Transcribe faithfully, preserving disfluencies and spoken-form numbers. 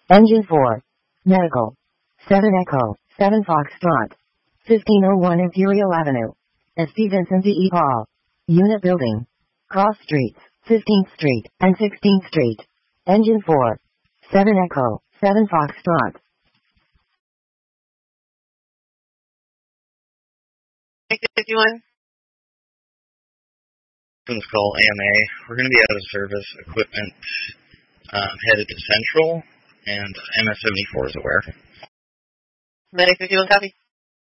Engine four. Medical. seven Echo, seven Foxtrot. fifteen oh one Imperial Avenue. S P Vincent D. E. Paul. Unit building. Cross streets, fifteenth Street and sixteenth Street. Engine four. seven Echo, seven Foxtrot. fifty-one. This call A M A. We're going to be out of service. Equipment um, headed to Central, and M S seventy-four is aware. Medic fifty-one, copy.